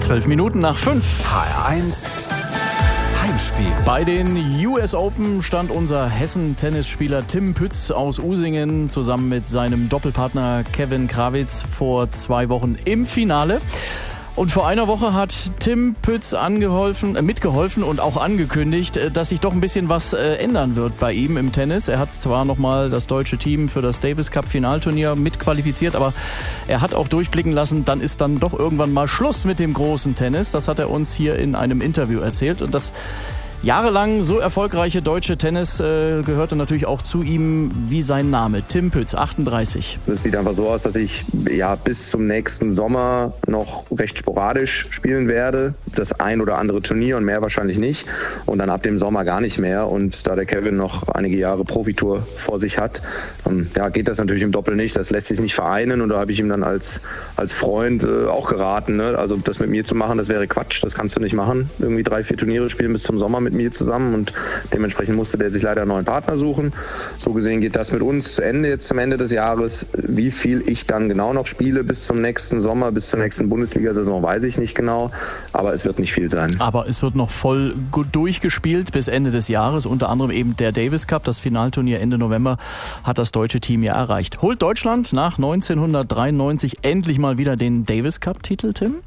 12 Minuten nach 5. HR1 Heimspiel. Bei den US Open stand unser Hessen-Tennisspieler Tim Pütz aus Usingen zusammen mit seinem Doppelpartner Kevin Krawitz vor 2 Wochen im Finale. Und vor einer Woche hat Tim Pütz mitgeholfen und auch angekündigt, dass sich doch ein bisschen was ändern wird bei ihm im Tennis. Er hat zwar nochmal das deutsche Team für das Davis Cup Finalturnier mitqualifiziert, aber er hat auch durchblicken lassen, dann ist dann doch irgendwann mal Schluss mit dem großen Tennis. Das hat er uns hier in einem Interview erzählt. Und das jahrelang so erfolgreiche deutsche Tennis gehörte natürlich auch zu ihm wie sein Name, Tim Pütz, 38. Es sieht einfach so aus, dass ich bis zum nächsten Sommer noch recht sporadisch spielen werde. Das ein oder andere Turnier und mehr wahrscheinlich nicht. Und dann ab dem Sommer gar nicht mehr. Und da der Kevin noch einige Jahre Profitour vor sich hat, geht das natürlich im Doppel nicht. Das lässt sich nicht vereinen. Und da habe ich ihm dann als Freund auch geraten. Ne? Also das mit mir zu machen, das wäre Quatsch. Das kannst du nicht machen. Irgendwie 3-4 Turniere spielen bis zum Sommer mit mir zusammen, und dementsprechend musste der sich leider einen neuen Partner suchen. So gesehen geht das mit uns zu Ende jetzt zum Ende des Jahres. Wie viel ich dann genau noch spiele bis zum nächsten Sommer, bis zur nächsten Bundesliga-Saison, weiß ich nicht genau, aber es wird nicht viel sein. Aber es wird noch voll gut durchgespielt bis Ende des Jahres, unter anderem eben der Davis Cup, das Finalturnier Ende November hat das deutsche Team ja erreicht. Holt Deutschland nach 1993 endlich mal wieder den Davis Cup-Titel, Tim?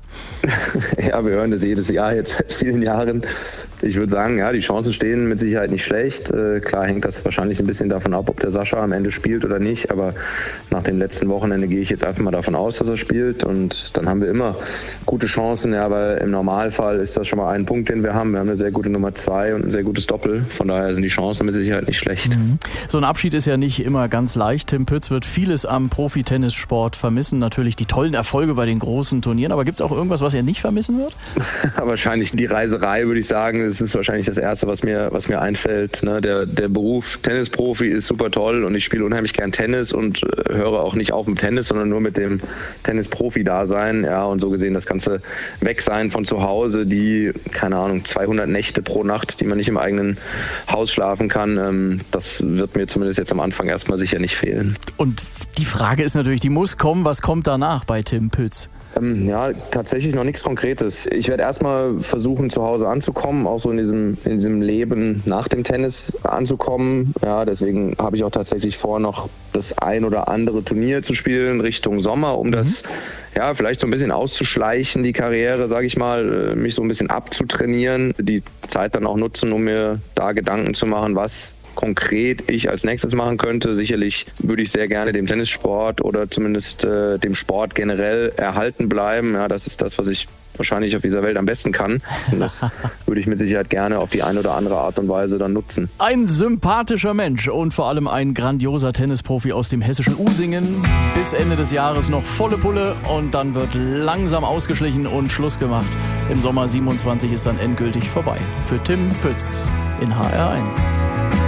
Ja, wir hören das jedes Jahr jetzt seit vielen Jahren. Ich würde sagen, ja, die Chancen stehen mit Sicherheit nicht schlecht. Klar hängt das wahrscheinlich ein bisschen davon ab, ob der Sascha am Ende spielt oder nicht. Aber nach dem letzten Wochenende gehe ich jetzt einfach mal davon aus, dass er spielt. Und dann haben wir immer gute Chancen. Ja, aber im Normalfall ist das schon mal ein Punkt, den wir haben. Wir haben eine sehr gute Nummer 2 und ein sehr gutes Doppel. Von daher sind die Chancen mit Sicherheit nicht schlecht. So ein Abschied ist ja nicht immer ganz leicht. Tim Pütz wird vieles am Profi-Tennissport vermissen. Natürlich die tollen Erfolge bei den großen Turnieren. Aber gibt es auch irgendwas, was er nicht vermissen wird? Wahrscheinlich die Reiserei, würde ich sagen. Das ist wahrscheinlich das Erste, was mir einfällt. Ne? Der Beruf Tennisprofi ist super toll und ich spiele unheimlich gern Tennis und höre auch nicht auf mit Tennis, sondern nur mit dem Tennisprofi-Dasein. Ja, und so gesehen das ganze Wegsein von zu Hause, die, keine Ahnung, 200 Nächte pro Nacht, die man nicht im eigenen Haus schlafen kann, das wird mir zumindest jetzt am Anfang erstmal sicher nicht fehlen. Und die Frage ist natürlich, die muss kommen, was kommt danach bei Tim Pütz? Tatsächlich noch nichts Konkretes. Ich werde erstmal versuchen, zu Hause anzukommen, auch so in diesem Leben nach dem Tennis anzukommen. Ja, deswegen habe ich auch tatsächlich vor, noch das ein oder andere Turnier zu spielen Richtung Sommer, um das vielleicht so ein bisschen auszuschleichen, die Karriere, sage ich mal, mich so ein bisschen abzutrainieren, die Zeit dann auch nutzen, um mir da Gedanken zu machen, was konkret ich als nächstes machen könnte. Sicherlich würde ich sehr gerne dem Tennissport oder zumindest dem Sport generell erhalten bleiben. Ja, das ist das, was ich wahrscheinlich auf dieser Welt am besten kann. Und das würde ich mit Sicherheit gerne auf die eine oder andere Art und Weise dann nutzen. Ein sympathischer Mensch und vor allem ein grandioser Tennisprofi aus dem hessischen Usingen. Bis Ende des Jahres noch volle Pulle und dann wird langsam ausgeschlichen und Schluss gemacht. Im Sommer 27 ist dann endgültig vorbei. Für Tim Pütz in HR1.